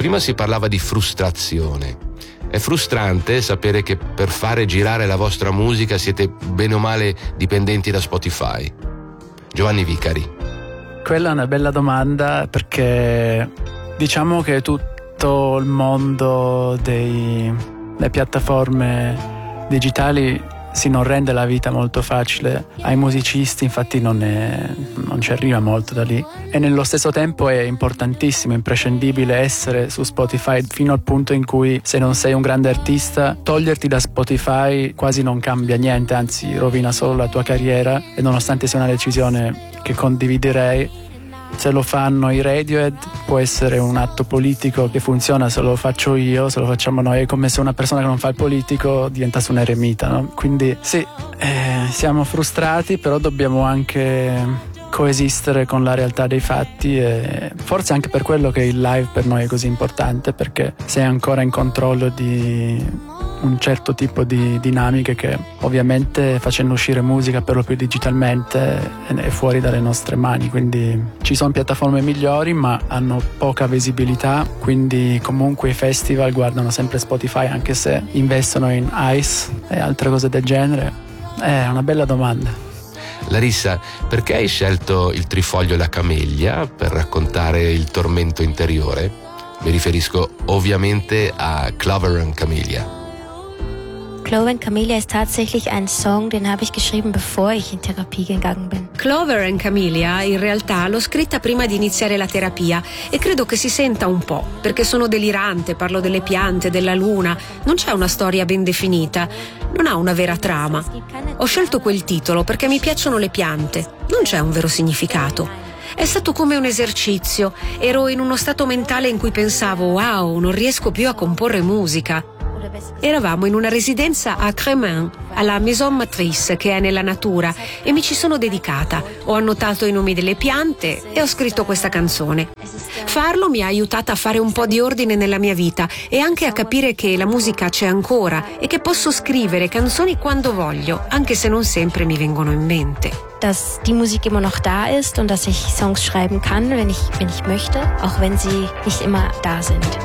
prima si parlava di frustrazione. È frustrante sapere che per fare girare la vostra musica siete bene o male dipendenti da Spotify? Giovanni Vicari. Quella è una bella domanda, perché diciamo che tutto il mondo delle piattaforme digitali non rende la vita molto facile ai musicisti, infatti non ci arriva molto da lì, e nello stesso tempo è importantissimo, imprescindibile essere su Spotify, fino al punto in cui, se non sei un grande artista, toglierti da Spotify quasi non cambia niente, anzi rovina solo la tua carriera, e nonostante sia una decisione che condividerei, se lo fanno i Radiohead può essere un atto politico che funziona, se lo faccio io, se lo facciamo noi, è come se una persona che non fa il politico diventasse un eremita, no? Quindi sì, siamo frustrati, però dobbiamo anche coesistere con la realtà dei fatti, e forse anche per quello che il live per noi è così importante, perché sei ancora in controllo di un certo tipo di dinamiche che ovviamente, facendo uscire musica per lo più digitalmente, è fuori dalle nostre mani. Quindi ci sono piattaforme migliori ma hanno poca visibilità, quindi comunque i festival guardano sempre Spotify, anche se investono in Ice e altre cose del genere. È una bella domanda. Larissa, perché hai scelto il Trifoglio e la Camellia per raccontare il tormento interiore? Mi riferisco ovviamente a Clover and Camellia. Clover and Camellia ist tatsächlich ein Song, den habe ich geschrieben, bevor ich in Therapie gegangen bin. Clover and Camellia, in realtà, l'ho scritta prima di iniziare la terapia, e credo che si senta un po', perché sono delirante, parlo delle piante, della luna, non c'è una storia ben definita, non ha una vera trama. Ho scelto quel titolo perché mi piacciono le piante, non c'è un vero significato. È stato come un esercizio, ero in uno stato mentale in cui pensavo: wow, non riesco più a comporre musica. Eravamo in una residenza a Cremant, alla Maison Matrice, che è nella natura, e mi ci sono dedicata. Ho annotato i nomi delle piante e ho scritto questa canzone. Farlo mi ha aiutata a fare un po' di ordine nella mia vita e anche a capire che la musica c'è ancora e che posso scrivere canzoni quando voglio, anche se non sempre mi vengono in mente. Dass die Musik immer noch da ist und dass ich Songs schreiben kann, wenn ich möchte, auch wenn sie nicht immer da sind.